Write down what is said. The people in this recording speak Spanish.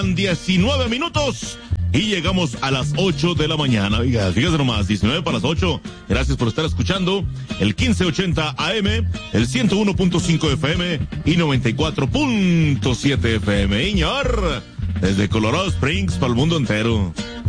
19 minutos y llegamos a las 8 de la mañana. Oiga, fíjate nomás, 19 para las 8. Gracias por estar escuchando el 1580 AM, el 101.5 FM y 94.7 FM. Iñor, desde Colorado Springs para el mundo entero.